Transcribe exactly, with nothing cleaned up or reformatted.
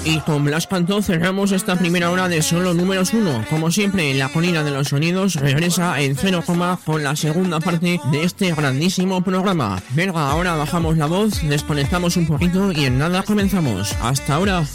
Y con Blas Cantó cerramos esta primera hora de Solo Números uno. Como siempre, la colina de los sonidos regresa en cero coma con la segunda parte de este grandísimo programa. Venga, ahora bajamos la voz, desconectamos un poquito y en nada comenzamos. Hasta ahora.